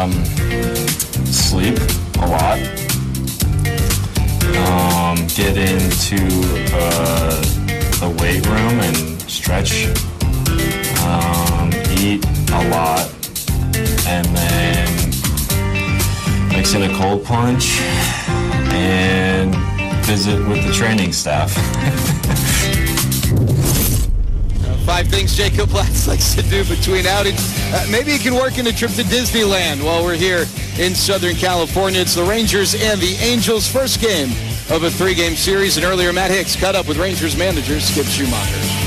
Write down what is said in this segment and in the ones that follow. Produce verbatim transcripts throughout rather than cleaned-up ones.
Um, sleep a lot. Um, get into uh, the weight room and stretch. Um, eat a lot. And then mix in a cold plunge and visit with the training staff. Five things Jacob Latz likes to do between outings. Uh, maybe he can work in a trip to Disneyland while we're here in Southern California. It's the Rangers and the Angels' first game of a three-game series. And earlier, Matt Hicks caught up with Rangers manager Skip Schumacher.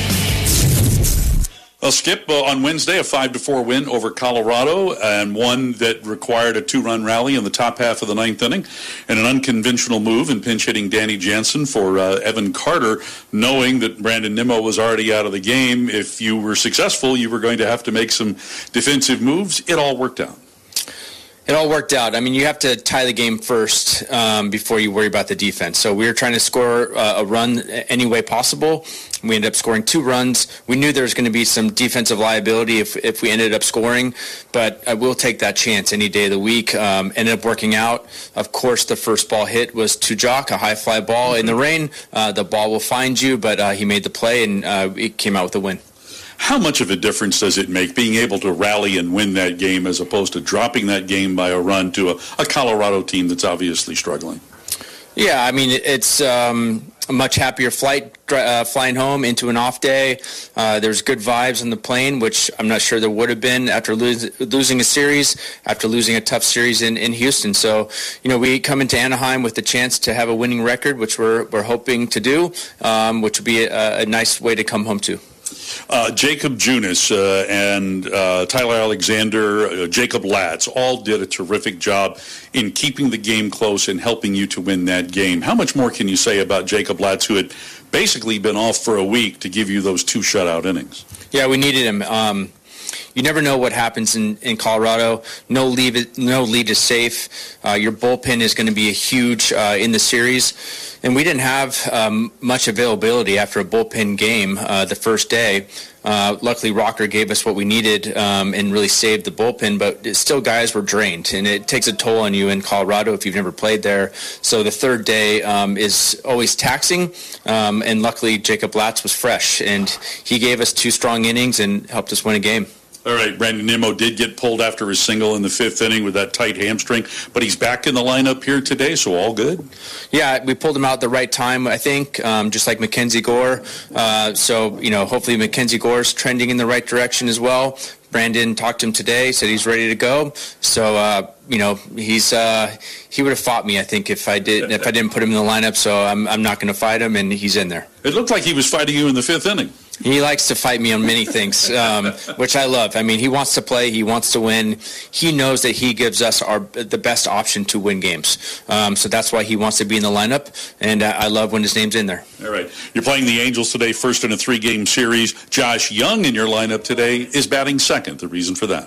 Well, Skip, uh, on Wednesday, a five to four win over Colorado, and one that required a two-run rally in the top half of the ninth inning, and an unconventional move in pinch-hitting Danny Jansen for uh, Evan Carter, knowing that Brandon Nimmo was already out of the game. If you were successful, you were going to have to make some defensive moves. It all worked out. It all worked out. I mean, you have to tie the game first um, before you worry about the defense. So we were trying to score uh, a run any way possible. We ended up scoring two runs. We knew there was going to be some defensive liability if, if we ended up scoring, but I will take that chance any day of the week. Um, ended up working out. Of course, the first ball hit was to Jock, a high fly ball in the rain. Uh, the ball will find you, but uh, he made the play, and uh, it came out with a win. How much of a difference does it make being able to rally and win that game as opposed to dropping that game by a run to a, a Colorado team that's obviously struggling? Yeah, I mean, it's um, a much happier flight uh, flying home into an off day. Uh, there's good vibes on the plane, which I'm not sure there would have been after lose, losing a series, after losing a tough series in, in Houston. So, you know, we come into Anaheim with the chance to have a winning record, which we're, we're hoping to do, um, which would be a, a nice way to come home to. Uh, Jacob Junis uh, and uh, Tyler Alexander, uh, Jacob Latz, all did a terrific job in keeping the game close and helping you to win that game. How much more can you say about Jacob Latz, who had basically been off for a week to give you those two shutout innings? Yeah, we needed him. Um, you never know what happens in, in Colorado. No lead, no lead is safe. Uh, your bullpen is going to be a huge uh, in the series. And we didn't have um, much availability after a bullpen game uh, the first day. Uh, luckily, Rocker gave us what we needed um, and really saved the bullpen, but still guys were drained, and it takes a toll on you in Colorado if you've never played there. So the third day um, is always taxing, um, and luckily Jacob Latz was fresh, and he gave us two strong innings and helped us win a game. All right, Brandon Nimmo did get pulled after his single in the fifth inning with that tight hamstring, but he's back in the lineup here today, so all good? Yeah, we pulled him out at the right time, I think, um, just like Mackenzie Gore. Uh, so, you know, hopefully Mackenzie Gore's trending in the right direction as well. Brandon talked to him today, said he's ready to go. So, uh, you know, he's uh, he would have fought me, I think, if I did if I didn't put him in the lineup. So I'm I'm not going to fight him, and he's in there. It looked like he was fighting you in the fifth inning. He likes to fight me on many things, um, which I love. I mean, he wants to play. He wants to win. He knows that he gives us our the best option to win games. Um, so that's why he wants to be in the lineup, and uh, I love when his name's in there. All right. You're playing the Angels today, first in a three-game series. Josh Young in your lineup today is batting second. The reason for that?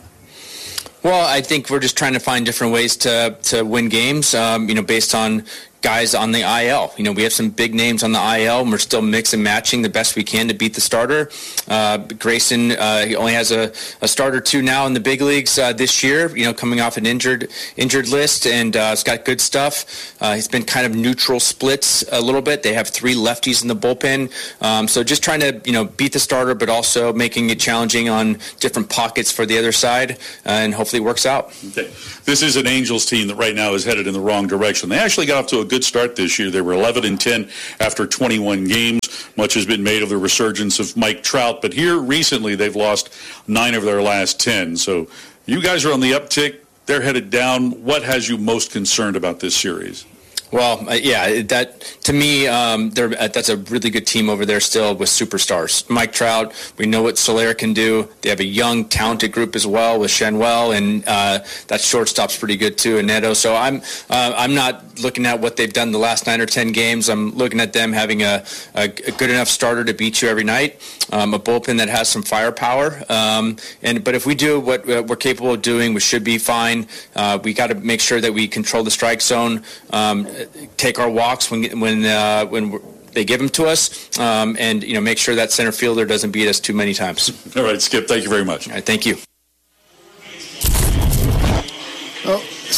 Well, I think we're just trying to find different ways to, to win games, um, you know, based on guys on the I L. You know, we have some big names on the I L, and we're still mix and matching the best we can to beat the starter. Uh, Grayson, uh, he only has a, a start or two now in the big leagues uh, this year, you know, coming off an injured injured list, and uh, it's got good stuff. Uh, he's been kind of neutral splits a little bit. They have three lefties in the bullpen. Um, so just trying to, you know, beat the starter, but also making it challenging on different pockets for the other side, uh, and hopefully it works out. Okay. This is an Angels team that right now is headed in the wrong direction. They actually got off to a good start this year. They were eleven and ten after twenty-one games. Much has been made of the resurgence of Mike Trout, but here recently they've lost nine of their last ten. So you guys are on the uptick. They're headed down. What has you most concerned about this series? Well, uh, yeah, that to me, um, they're, uh, that's a really good team over there still with superstars. Mike Trout, we know what Soler can do. They have a young, talented group as well with Shenwell, and uh, that shortstop's pretty good too, and Neto. So I'm uh, I'm not looking at what they've done the last nine or ten games. I'm looking at them having a, a, a good enough starter to beat you every night, um, a bullpen that has some firepower. Um, and but if we do what uh, we're capable of doing, we should be fine. Uh, we got to make sure that we control the strike zone. Um, take our walks when when uh, when they give them to us, um, and you know make sure that center fielder doesn't beat us too many times. All right, Skip. Thank you very much. All right, thank you.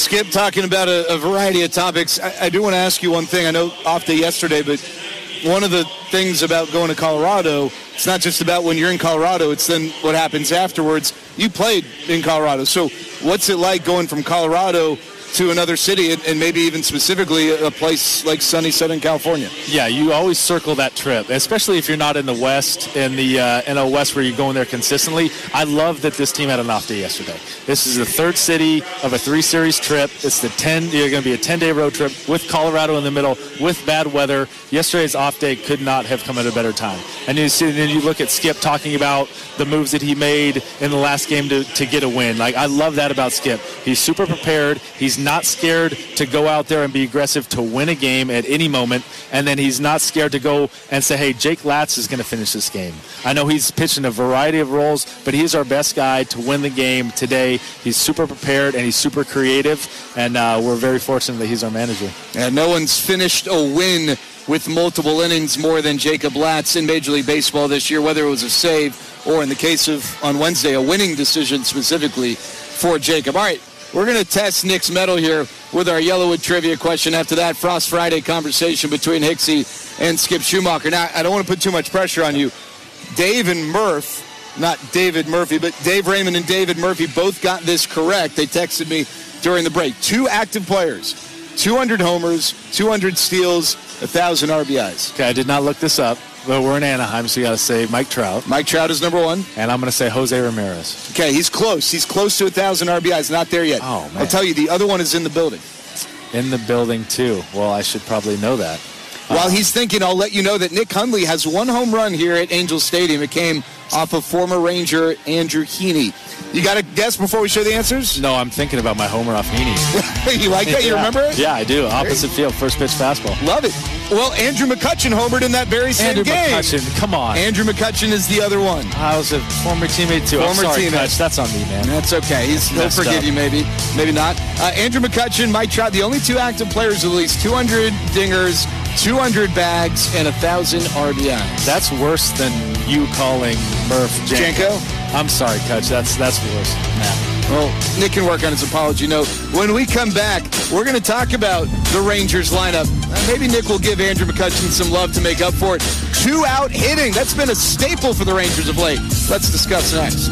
Skip, talking about a, a variety of topics. I, I do want to ask you one thing. I know off day yesterday, but one of the things about going to Colorado, it's not just about when you're in Colorado, it's then what happens afterwards. You played in Colorado. So what's it like going from Colorado to another city, and, and maybe even specifically a place like sunny Southern California? Yeah, you always circle that trip, especially if you're not in the West, in the uh, N L West where you're going there consistently. I love that this team had an off day yesterday. This is the third city of a three-series trip. It's the ten. You're going to be a ten-day road trip with Colorado in the middle, with bad weather. Yesterday's off day could not have come at a better time. And you see, then you look at Skip talking about the moves that he made in the last game to, to get a win. Like, I love that about Skip. He's super prepared. He's not scared to go out there and be aggressive to win a game at any moment, and then he's not scared to go and say, hey, Jake Latz is going to finish this game. I know he's pitched in a variety of roles, but he's our best guy to win the game today. He's super prepared and he's super creative, and uh, we're very fortunate that he's our manager. And no one's finished a win with multiple innings more than Jacob Latz in Major League Baseball this year, whether it was a save or, in the case of on Wednesday, a winning decision specifically for Jacob. All right, we're going to test Nick's mettle here with our Yellowwood trivia question. After that, Frost Friday conversation between Hicksy and Skip Schumacher. Now, I don't want to put too much pressure on you. Dave and Murph, not David Murphy, but Dave Raymond and David Murphy both got this correct. They texted me during the break. Two active players, two hundred homers, two hundred steals, one thousand R B Is. Okay, I did not look this up, but we're in Anaheim, so you got to say Mike Trout. Mike Trout is number one. And I'm going to say Jose Ramirez. Okay, he's close. He's close to one thousand R B Is. Not there yet. Oh, man. I'll tell you, the other one is in the building. In the building, too. Well, I should probably know that. While he's thinking, I'll let you know that Nick Hundley has one home run here at Angel Stadium. It came off of former Ranger Andrew Heaney. You got a guess before we show the answers? No, I'm thinking about my homer off Heaney. You like that? You yeah. remember it? Yeah, I do. Opposite field, first pitch fastball. Love it. Well, Andrew McCutchen homered in that very same Andrew game. McCutchen, come on. Andrew McCutchen is the other one. I was a former teamate, too. Former I'm sorry, teammate. Kutch. That's on me, man. That's okay. He's, he'll Messed forgive up. you, maybe. Maybe not. Uh, Andrew McCutchen, Mike Trout, the only two active players with at least two hundred dingers, two hundred bags, and one thousand R B Is. That's worse than you calling Murph Janko. Janko? I'm sorry, Kutch. That's that's worse. Nah. Well, Nick can work on his apology note. When we come back, we're going to talk about the Rangers lineup. Uh, maybe Nick will give Andrew McCutchen some love to make up for it. Two-out hitting. That's been a staple for the Rangers of late. Let's discuss next.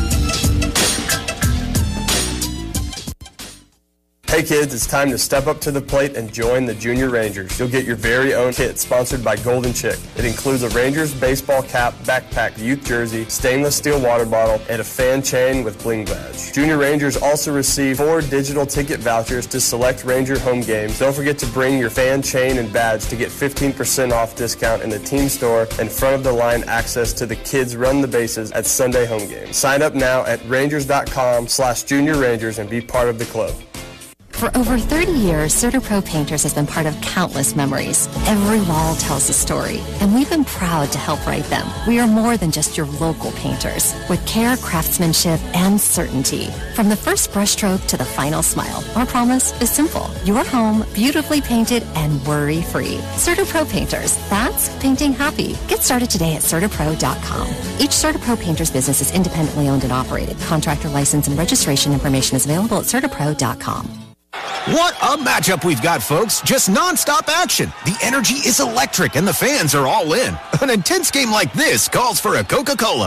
Hey kids, it's time to step up to the plate and join the Junior Rangers. You'll get your very own kit sponsored by Golden Chick. It includes a Rangers baseball cap, backpack, youth jersey, stainless steel water bottle, and a fan chain with bling badge. Junior Rangers also receive four digital ticket vouchers to select Ranger home games. Don't forget to bring your fan chain and badge to get fifteen percent off discount in the team store and front of the line access to the kids run the bases at Sunday home games. Sign up now at rangers.com slash junior rangers and be part of the club. For over thirty years, CertaPro Painters has been part of countless memories. Every wall tells a story, and we've been proud to help write them. We are more than just your local painters, with care, craftsmanship, and certainty. From the first brushstroke to the final smile, our promise is simple. Your home, beautifully painted and worry-free. CertaPro Painters, that's painting happy. Get started today at CertaPro dot com. Each CertaPro Painters business is independently owned and operated. Contractor license and registration information is available at CertaPro dot com. What a matchup we've got, folks. Just nonstop action. The energy is electric and the fans are all in. An intense game like this calls for a Coca-Cola.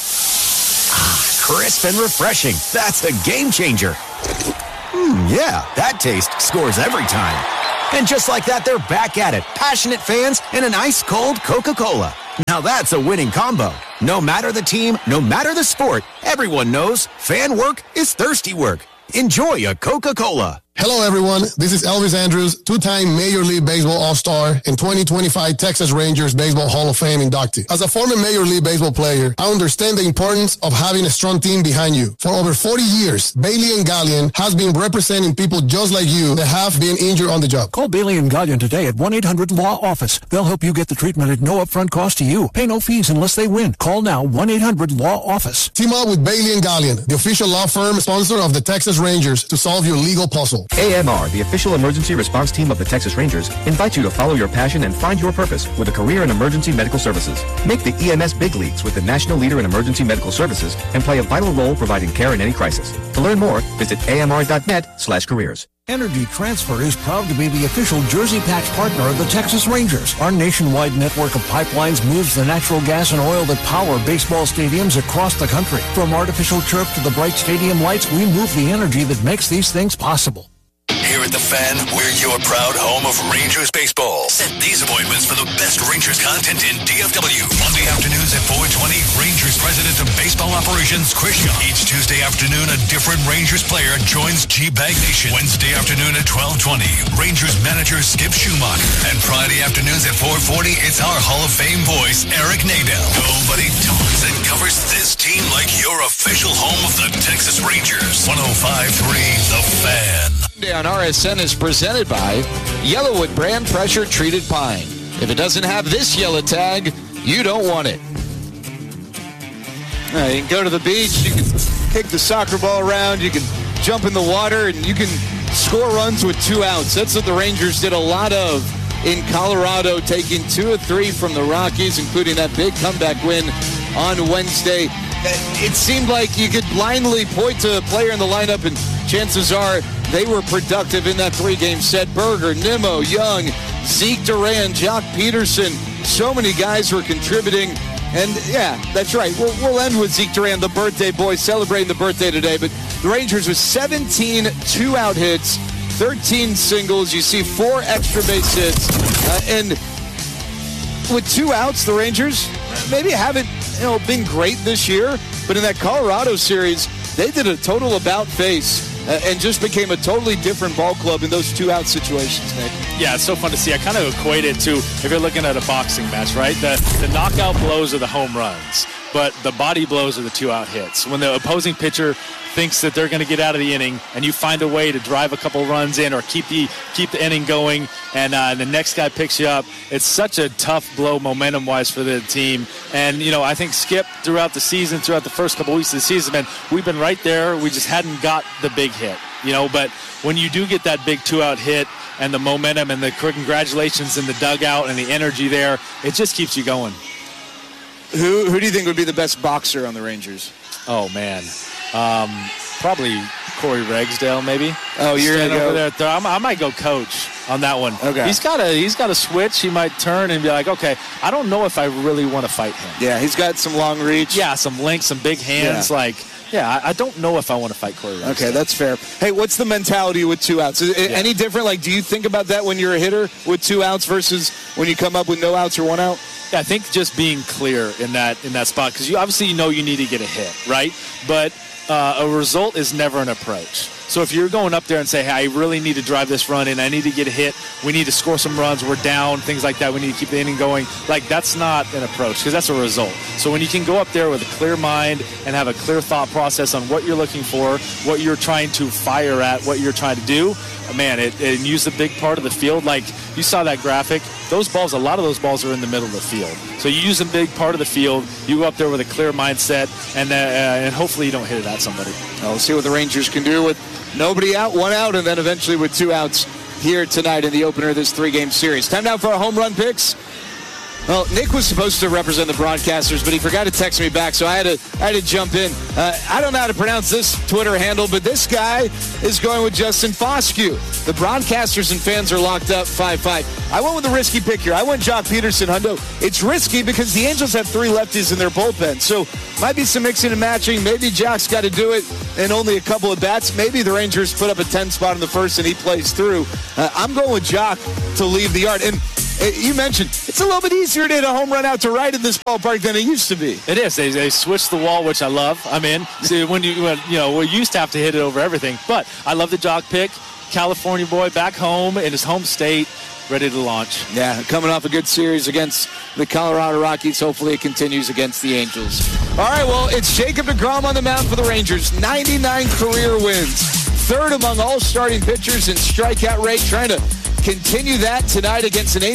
Ah, crisp and refreshing. That's a game changer. Hmm, yeah, that taste scores every time. And just like that, they're back at it. Passionate fans and an ice-cold Coca-Cola. Now that's a winning combo. No matter the team, no matter the sport, everyone knows fan work is thirsty work. Enjoy a Coca-Cola. Hello, everyone. This is Elvis Andrews, two-time Major League Baseball All-Star and twenty twenty-five Texas Rangers Baseball Hall of Fame inductee. As a former Major League Baseball player, I understand the importance of having a strong team behind you. For over forty years, Bailey and Gallion has been representing people just like you that have been injured on the job. Call Bailey and Gallion today at one eight hundred law office. They'll help you get the treatment at no upfront cost to you. Pay no fees unless they win. Call now, one eight hundred law office. Team up with Bailey and Gallion, the official law firm sponsor of the Texas Rangers, to solve your legal puzzle. A M R, the official emergency response team of the Texas Rangers, invites you to follow your passion and find your purpose with a career in emergency medical services. Make the E M S big leagues with the national leader in emergency medical services and play a vital role providing care in any crisis. To learn more, visit A M R dot net slash careers. Energy Transfer is proud to be the official Jersey Patch partner of the Texas Rangers. Our nationwide network of pipelines moves the natural gas and oil that power baseball stadiums across the country. From artificial turf to the bright stadium lights, we move the energy that makes these things possible. Here at The Fan, we're your proud home of Rangers baseball. Set these appointments for the best Rangers content in D F W. Monday afternoons at four twenty, Rangers President of Baseball Operations, Chris Shaw. Each Tuesday afternoon, a different Rangers player joins G-Bag Nation. Wednesday afternoon at twelve twenty, Rangers manager Skip Schumacher. And Friday afternoons at four forty, it's our Hall of Fame voice, Eric Nadel. Nobody talks and covers this team like your official home of the Texas Rangers. one oh five point three The Fan. On R S N is presented by Yellowwood brand pressure treated pine. If it doesn't have this yellow tag, you don't want it. Uh, you can go to the beach, you can kick the soccer ball around, you can jump in the water, and you can score runs with two outs. That's what the Rangers did a lot of in Colorado, taking two or three from the Rockies, including that big comeback win on Wednesday. It seemed like you could blindly point to a player in the lineup, and chances are they were productive in that three-game set. Berger, Nimmo, Young, Zeke Duran, Jock Peterson. So many guys were contributing. And, yeah, that's right. We'll, we'll end with Zeke Duran, the birthday boy, celebrating the birthday today. But the Rangers with seventeen two-out hits, thirteen singles. You see four extra base hits. Uh, and with two outs, the Rangers maybe haven't you know, been great this year. But in that Colorado series, they did a total about-face. Uh, and just became a totally different ball club in those two-out situations, Nick. Yeah, it's so fun to see. I kind of equate it to, if you're looking at a boxing match, right? The, the knockout blows are the home runs, but the body blows are the two-out hits. When the opposing pitcher thinks that they're going to get out of the inning, and you find a way to drive a couple runs in or keep the keep the inning going, and uh, the next guy picks you up, it's such a tough blow momentum-wise for the team. And, you know, I think Skip, throughout the season, throughout the first couple weeks of the season, man, we've been right there. We just hadn't got the big hit, you know. But when you do get that big two-out hit and the momentum and the congratulations in the dugout and the energy there, it just keeps you going. Who, who do you think would be the best boxer on the Rangers? Oh, man. Um, probably Corey Ragsdale, maybe. Oh, you're Stand gonna over go. there. I might go Coach on that one. Okay. He's got a he's got a switch. He might turn and be like, okay, I don't know if I really want to fight him. Yeah, he's got some long reach. Yeah, some length, some big hands. Yeah. Like, yeah, I, I don't know if I want to fight Corey Ragsdale. Okay, that's fair. Hey, what's the mentality with two outs? Is it Yeah. any different? Like, do you think about that when you're a hitter with two outs versus when you come up with no outs or one out? Yeah, I think just being clear in that in that spot, because you obviously you know you need to get a hit, right? But uh, a result is never an approach. So if you're going up there and say, hey, I really need to drive this run in, I need to get a hit, we need to score some runs, we're down, things like that, we need to keep the inning going, like that's not an approach because that's a result. So when you can go up there with a clear mind and have a clear thought process on what you're looking for, what you're trying to fire at, what you're trying to do, man, it, it use a big part of the field. Like you saw that graphic, those balls, a lot of those balls are in the middle of the field. So you use a big part of the field, you go up there with a clear mindset, and uh, and hopefully you don't hit it at somebody. Well, we'll see what the Rangers can do with nobody out, one out, and then eventually with two outs here tonight in the opener of this three-game series. Time now for our home run picks. Well, Nick was supposed to represent the broadcasters, but he forgot to text me back, so I had to I had to jump in. Uh, I don't know how to pronounce this Twitter handle, but this guy is going with Justin Foscue. The broadcasters and fans are locked up five five. I went with a risky pick here. I went Jock Peterson, Hundo. It's risky because the Angels have three lefties in their bullpen, so might be some mixing and matching. Maybe Jock's got to do it in only a couple of bats. Maybe the Rangers put up a ten spot in the first and he plays through. Uh, I'm going with Jock to leave the yard. And you mentioned it's a little bit easier to hit a home run out to right in this ballpark than it used to be. It is. They, they switched the wall, which I love. I'm in. See, when you when, you know we used to have to hit it over everything, but I love the Jock pick. California boy back home in his home state, ready to launch. Yeah, coming off a good series against the Colorado Rockies. Hopefully it continues against the Angels. All right, well, it's Jacob deGrom on the mound for the Rangers. ninety-nine career wins. Third among all starting pitchers in strikeout rate. Trying to continue that tonight against an Angels